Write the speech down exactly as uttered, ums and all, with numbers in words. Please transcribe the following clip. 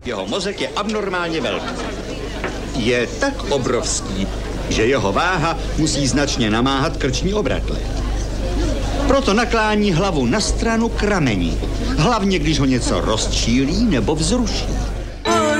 Jeho mozek je abnormálně velký. Je tak obrovský, že jeho váha musí značně namáhat krční obratle. Proto naklání hlavu na stranu k rameni, hlavně když ho něco rozčílí nebo vzruší.